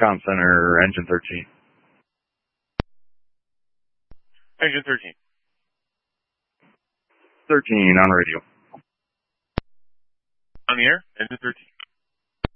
Comm Center, engine 13. Engine 13. 13 on radio. On the air, engine 13.